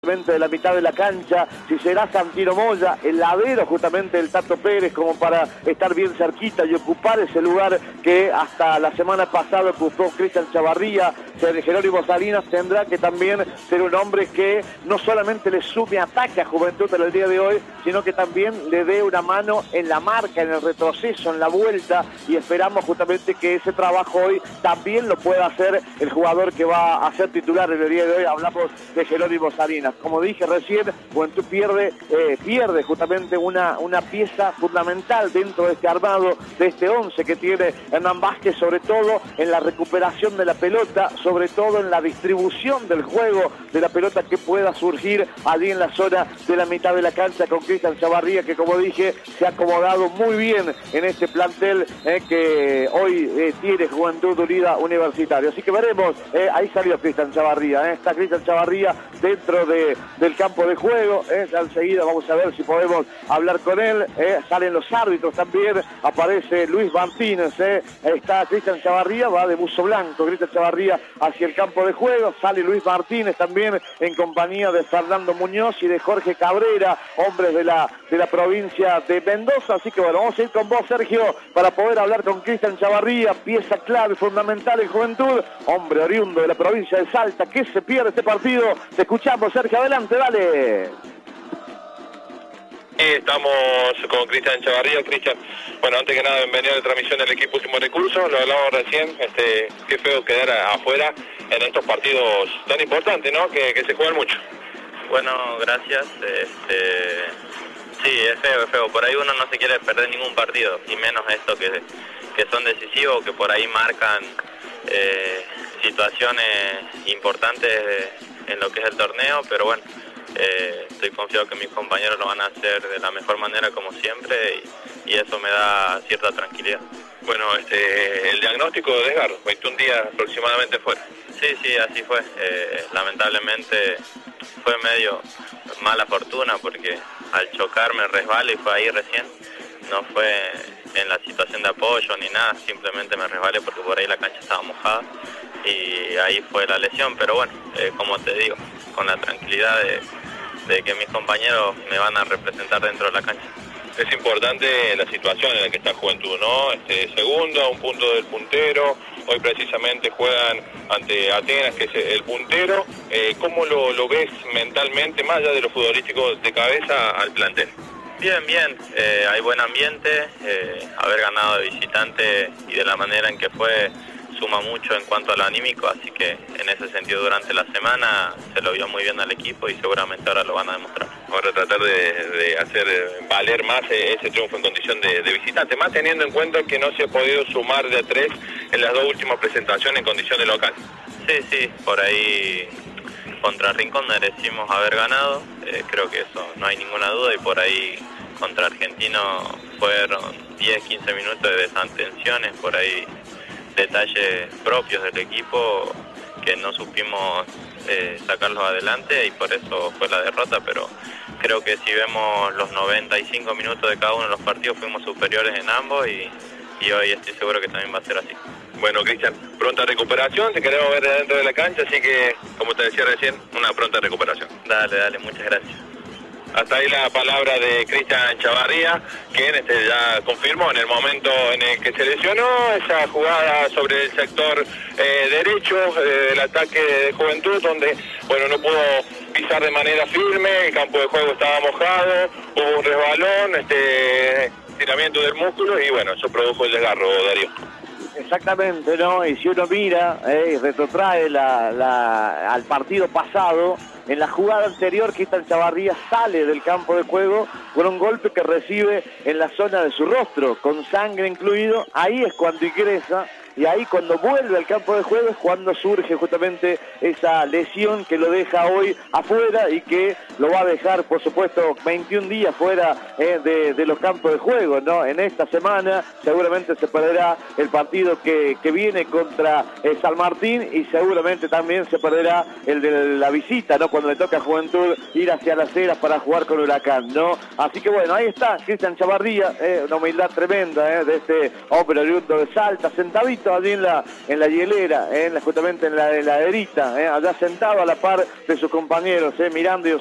de la mitad de la cancha, si será Santino Moya, el ladero justamente del Tato Pérez, como para estar bien cerquita y ocupar ese lugar que hasta la semana pasada ocupó Cristian Chavarría. Jerónimo Salinas tendrá que también ser un hombre que no solamente le sume ataque a Juventud en el día de hoy, sino que también le dé una mano en la marca, en el retroceso, en la vuelta, y esperamos justamente que ese trabajo hoy también lo pueda hacer el jugador que va a ser titular en el día de hoy. Hablamos de Jerónimo Salinas. Como dije recién, Juventud pierde justamente una pieza fundamental dentro de este armado, de este 11 que tiene Hernán Vázquez, sobre todo en la recuperación de la pelota, sobre todo en la distribución del juego de la pelota que pueda surgir allí en la zona de la mitad de la cancha con Cristian Chavarría, que como dije, se ha acomodado muy bien en este plantel que hoy tiene Juventud Unida Universitario. Así que veremos, ahí salió Cristian Chavarría, está Cristian Chavarría dentro del campo de juego, ya enseguida vamos a ver si podemos hablar con él, salen los árbitros también, aparece Luis Martínez, está Cristian Chavarría, va de buzo blanco, Cristian Chavarría hacia el campo de juego, sale Luis Martínez también en compañía de Fernando Muñoz y de Jorge Cabrera, hombres de la provincia de Mendoza. Así que bueno, vamos a ir con vos, Sergio, para poder hablar con Cristian Chavarría, pieza clave, fundamental en Juventud, hombre oriundo de la provincia de Salta, que se pierde este partido. Te escuchamos, Sergio, adelante, dale. Estamos con Cristian Chavarría. Cristian, bueno, antes que nada, bienvenido a la transmisión del equipo Último Recurso. Lo hablábamos recién, qué feo quedar afuera en estos partidos tan importantes, ¿no? Que se juegan mucho. Bueno, gracias. Sí, es feo. Por ahí uno no se quiere perder ningún partido, y menos estos que son decisivos, que por ahí marcan situaciones importantes en lo que es el torneo, pero bueno, estoy confiado que mis compañeros lo van a hacer de la mejor manera como siempre, y eso me da cierta tranquilidad. Bueno, el diagnóstico de Edgar, 21 días aproximadamente fuera. Sí, así fue. Lamentablemente fue medio mala fortuna, porque al chocar me resbalé y fue ahí recién. No fue en la situación de apoyo ni nada, simplemente me resbalé porque por ahí la cancha estaba mojada y ahí fue la lesión. Pero bueno, como te digo, con la tranquilidad de que mis compañeros me van a representar dentro de la cancha. Es importante la situación en la que está Juventud, ¿no? Segundo, a un punto del puntero. Hoy precisamente juegan ante Atenas, que es el puntero. ¿Cómo lo ves mentalmente, más allá de lo futbolístico, de cabeza al plantel? Bien, hay buen ambiente, haber ganado de visitante y de la manera en que fue suma mucho en cuanto a lo anímico, así que en ese sentido durante la semana se lo vio muy bien al equipo y seguramente ahora lo van a demostrar. Ahora tratar de hacer valer más ese triunfo en condición de visitante, más teniendo en cuenta que no se ha podido sumar de a 3 en las dos últimas presentaciones en condición de local. Sí, por ahí contra Rincón merecimos haber ganado, creo que eso no hay ninguna duda, y por ahí contra Argentino fueron 10-15 minutos de desatenciones, por ahí detalles propios del equipo que no supimos sacarlos adelante, y por eso fue la derrota. Pero creo que si vemos los 95 minutos de cada uno de los partidos fuimos superiores en ambos, y hoy estoy seguro que también va a ser así. Bueno, Cristian, pronta recuperación, te queremos ver dentro de la cancha, así que, como te decía recién, una pronta recuperación. Dale, muchas gracias. Hasta ahí la palabra de Cristian Chavarría, quien ya confirmó en el momento en el que se lesionó esa jugada sobre el sector derecho del ataque de Juventud, donde no pudo pisar de manera firme, el campo de juego estaba mojado, hubo un resbalón, estiramiento del músculo, y eso produjo el desgarro, Darío. Exactamente, ¿no? Y si uno mira y retrotrae al partido pasado, en la jugada anterior, Cristian Chavarría sale del campo de juego con un golpe que recibe en la zona de su rostro, con sangre incluido. Ahí es cuando ingresa, y ahí cuando vuelve al campo de juego es cuando surge justamente esa lesión que lo deja hoy afuera y que lo va a dejar, por supuesto, 21 días fuera de los campos de juego, ¿no? En esta semana seguramente se perderá el partido que viene contra San Martín, y seguramente también se perderá el de la visita, ¿no? Cuando le toca a Juventud ir hacia Las Heras para jugar con Huracán, ¿no? Así que ahí está Cristian Chavarría, una humildad tremenda de este hombre oriundo de Salta, sentadito cafecito allí en la hielera, justamente en la heladerita, allá sentado a la par de sus compañeros, mirando y